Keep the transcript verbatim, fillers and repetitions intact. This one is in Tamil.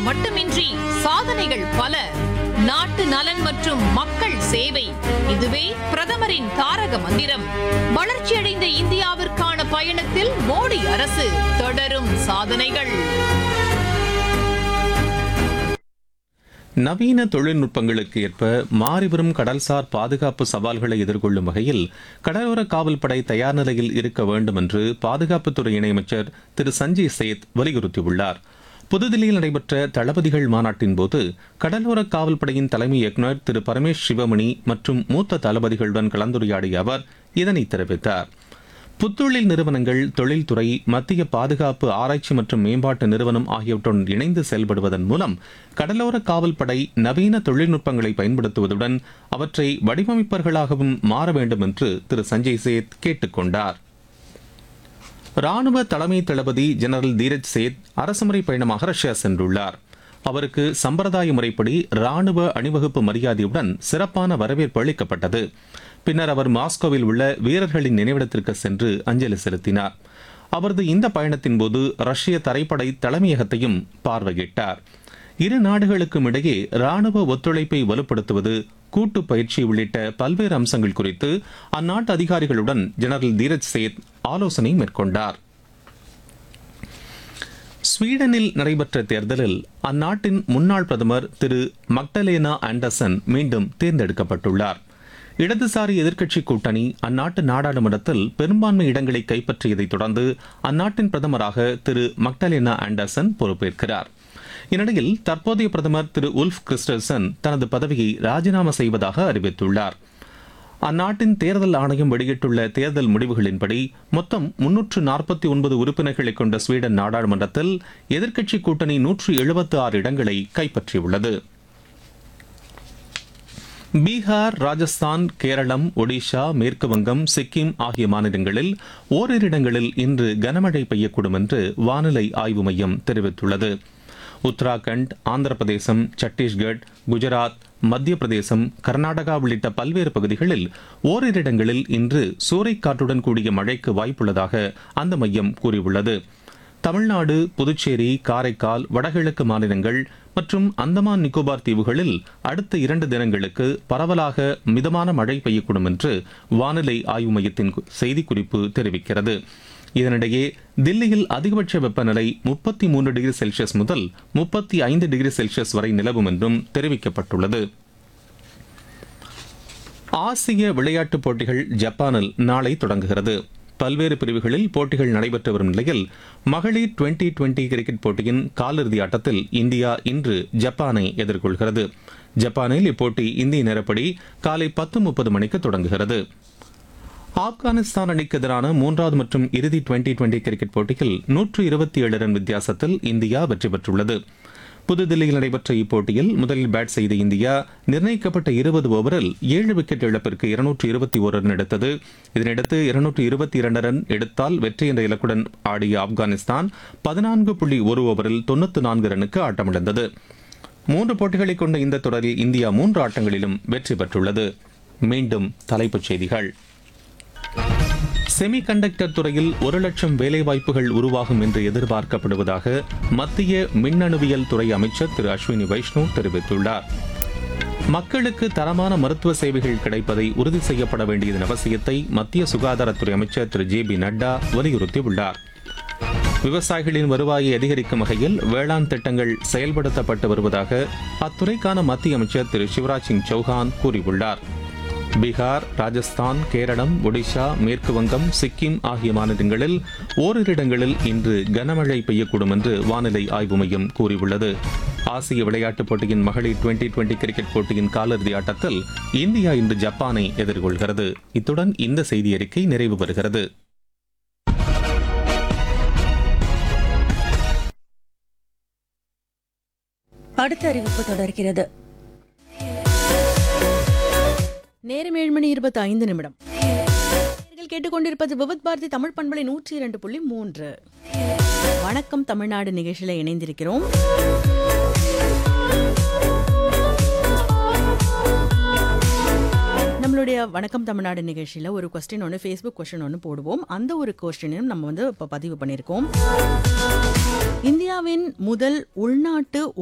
மட்டுமின்றி சாதனைகள் பல. நாட்டு நலன் மற்றும் மக்கள் சேவை, இதுவே பிரதமரின் தாரக மந்திரம். வளர்ச்சியடைந்த இந்தியாவிற்கான பயணத்தில் மோடி அரசு தொடரும் சாதனைகள். நவீன தொழில்நுட்பங்களுக்கு ஏற்ப மாறிவரும் கடல்சார் பாதுகாப்பு சவால்களை எதிர்கொள்ளும் வகையில் கடலோர காவல்படை தயார் நிலையில் இருக்க வேண்டும் என்று பாதுகாப்புத்துறை இணையமைச்சர் திரு சஞ்சய் சேத் வலியுறுத்தியுள்ளார். புதுதில்லியில் நடைபெற்ற தளபதிகள் மாநாட்டின் போது கடலோர காவல்படையின் தலைமை இயக்குநர் திரு பரமேஷ் சிவமணி மற்றும் மூத்த தளபதிகளுடன் கலந்துரையாடிய அவர் இதனை தெரிவித்தார். புத்தொழில் நிறுவனங்கள், தொழில்துறை, மத்திய பாதுகாப்பு ஆராய்ச்சி மற்றும் மேம்பாட்டு நிறுவனம் ஆகியவற்றுடன் இணைந்து செயல்படுவதன் மூலம் கடலோர காவல்படை நவீன தொழில்நுட்பங்களை பயன்படுத்துவதுடன் அவற்றை வடிவமைப்பவர்களாகவும் மாற வேண்டும் என்று திரு சஞ்சய் சேத் கேட்டுக் கொண்டார். ராணுவ தலைமை தளபதி ஜெனரல் தீரஜ் சேத் அரசுமுறை பயணமாக ரஷ்யா சென்றுள்ளார். அவருக்கு சம்பிரதாய முறைப்படி ராணுவ அணிவகுப்பு மரியாதையுடன் சிறப்பான வரவேற்பு அளிக்கப்பட்டது. பின்னர் அவர் மாஸ்கோவில் உள்ள வீரர்களின் நினைவிடத்திற்கு சென்று அஞ்சலி செலுத்தினார். அவரது இந்த பயணத்தின் போது ரஷ்ய தரைப்படை தலைமையகத்தையும் பார்வையிட்டார். இரு நாடுகளுக்கும் இடையே ராணுவ ஒத்துழைப்பை வலுப்படுத்துவது, கூட்டு பயிற்சி உள்ளிட்ட பல்வேறு அம்சங்கள் குறித்து அந்நாட்டு அதிகாரிகளுடன் ஜெனரல் தீரஜ் சேத் ஆலோசனை மேற்கொண்டார். ஸ்வீடனில் நடைபெற்ற தேர்தலில் அந்நாட்டின் முன்னாள் பிரதமர் திரு மக்டலேனா ஆண்டர்சன் மீண்டும் தேர்ந்தெடுக்கப்பட்டுள்ளார். இடதுசாரி எதிர்க்கட்சி கூட்டணி அந்நாட்டு நாடாளுமன்றத்தில் பெரும்பான்மை இடங்களை கைப்பற்றியதைத் தொடர்ந்து அந்நாட்டின் பிரதமராக திரு மக்டலேனா ஆண்டர்சன் பொறுப்பேற்கிறார். இந்நிலையில் தற்போதைய பிரதமர் திரு உல்ஃப் கிறிஸ்டல்சன் தனது பதவியை ராஜினாமா செய்வதாக அறிவித்துள்ளார். அந்நாட்டின் தேர்தல் ஆணையம் வெளியிட்டுள்ள தேர்தல் முடிவுகளின்படி மொத்தம் முன்னூற்று நாற்பத்தி ஒன்பது உறுப்பினர்களை கொண்ட ஸ்வீடன் நாடாளுமன்றத்தில் எதிர்க்கட்சி கூட்டணி நூற்று எழுபத்தி ஆறு இடங்களை கைப்பற்றியுள்ளது. பீகார், ராஜஸ்தான், கேரளம், ஒடிஷா, மேற்கு வங்கம், சிக்கிம் ஆகிய மாநிலங்களில் ஓரிரு இடங்களில் இன்று கனமழை பெய்யக்கூடும் என்று வானிலை ஆய்வு மையம் தெரிவித்துள்ளது. உத்தராகண்ட், ஆந்திர பிரதேசம், சத்தீஸ்கட், குஜராத், மத்திய பிரதேசம், கர்நாடகா உள்ளிட்ட பல்வேறு பகுதிகளில் ஓரிரு இடங்களில் இன்று சூறைக்காற்றுடன் கூடிய மழைக்கு வாய்ப்புள்ளதாக அந்த மையம் கூறியுள்ளது. தமிழ்நாடு, புதுச்சேரி, காரைக்கால், வடகிழக்கு மாநிலங்கள் மற்றும் அந்தமான் நிக்கோபார் தீவுகளில் அடுத்த இரண்டு தினங்களுக்கு பரவலாக மிதமான மழை பெய்யக்கூடும் என்று வானிலை ஆய்வு மையத்தின் செய்திக்குறிப்பு தெரிவிக்கிறது. இதனிடையே தில்லியில் அதிகபட்ச வெப்பநிலை முப்பத்தி மூன்று டிகிரி செல்சியஸ் முதல் முப்பத்தி ஐந்து டிகிரி செல்சியஸ் வரை நிலவும் என்றும் தெரிவிக்கப்பட்டுள்ளது. ஆசிய விளையாட்டுப் போட்டிகள் ஜப்பானில் நாளை தொடங்குகிறது. பல்வேறு பிரிவுகளில் போட்டிகள் நடைபெற்று வரும் நிலையில் மகளிர் டுவெண்டி டுவெண்டி கிரிக்கெட் போட்டியின் காலிறுதி ஆட்டத்தில் இந்தியா இன்று ஜப்பானை எதிர்கொள்கிறது. ஜப்பானில் இப்போட்டி இந்திய நேரப்படி காலை பத்து முப்பது மணிக்கு தொடங்குகிறது. ஆப்கானிஸ்தான் அணிக்கு எதிரான மூன்றாவது மற்றும் இறுதி டுவெண்டி டுவெண்டி கிரிக்கெட் போட்டியில் நூற்று இருபத்தி ஏழு ரன் வித்தியாசத்தில் இந்தியா வெற்றி பெற்றுள்ளது. புதுதில்லியில் நடைபெற்ற இப்போட்டியில் முதலில் பேட் செய்த இந்தியா நிர்ணயிக்கப்பட்ட இருபது ஓவரில் ஏழு விக்கெட் இழப்பிற்கு இருநூற்று இருபத்தி ஒரு ரன் எடுத்தது. இதனையடுத்து இருநூற்று இருபத்தி இரண்டு ரன் எடுத்தால் வெற்றி என்ற இலக்குடன் ஆடிய ஆப்கானிஸ்தான் பதினான்கு புள்ளி ஒரு ஓவரில் தொன்னூற்று நான்கு ரன்னுக்கு ஆட்டமிழந்தது. மூன்று போட்டிகளை கொண்ட இந்த தொடரில் இந்தியா மூன்று ஆட்டங்களிலும் வெற்றி பெற்றுள்ளது. மீண்டும் தலைப்புச் செய்திகள். செமிகண்டக்டர் துறையில் ஒரு லட்சம் வேலைவாய்ப்புகள் உருவாகும் என்று எதிர்பார்க்கப்படுவதாக மத்திய மின்னணுவியல் துறை அமைச்சர் திரு அஸ்வினி வைஷ்ணவ் தெரிவித்துள்ளார். மக்களுக்கு தரமான மருத்துவ சேவைகள் கிடைப்பதை உறுதி செய்யப்பட வேண்டியதன் அவசியத்தை மத்திய சுகாதாரத்துறை அமைச்சர் திரு ஜே பி நட்டா வலியுறுத்தியுள்ளார். விவசாயிகளின் வருவாயை அதிகரிக்கும் வகையில் வேளாண் திட்டங்கள் செயல்படுத்தப்பட்டு வருவதாக அத்துறைக்கான மத்திய அமைச்சர் திரு சிவராஜ் சிங் சௌஹான் கூறியுள்ளார். பீகார், ராஜஸ்தான், கேரளம், ஒடிஷா, மேற்கு வங்கம், சிக்கிம் ஆகிய மாநிலங்களில் ஓரிரு இடங்களில் இன்று கனமழை பெய்யக்கூடும் என்று வானிலை ஆய்வு மையம் கூறியுள்ளது. ஆசிய விளையாட்டுப் போட்டியின் மகளிர் டுவெண்டி டுவெண்டி கிரிக்கெட் போட்டியின் காலிறுதி ஆட்டத்தில் இந்தியா இன்று ஜப்பானை எதிர்கொள்கிறது. இத்துடன் இந்த செய்தி அறிக்கை நிறைவு பெறுகிறது. அடுத்த அறிவிப்பு தொடர்கிறது. நேரம் ஏழு மணி இருபத்தி ஐந்து நிமிடம். கேட்டுக்கொண்டிருப்பது விவித் பாரதி தமிழ் பண்பலை நூற்றி இரண்டு புள்ளி மூன்று. வணக்கம் தமிழ்நாடு நிகழ்ச்சியில் இணைந்திருக்கிறோம். நம்மளுடைய வணக்கம் தமிழ்நாடு நிகழ்ச்சியில் ஒரு கொஸ்டின் ஒன்று, ஃபேஸ்புக் கொஸ்டின் ஒன்று போடுவோம். அந்த ஒரு கொஸ்டினையும் நம்ம வந்து இப்போ பதிவு பண்ணியிருக்கோம். இந்தியாவின் முதல் உள்நாட்டு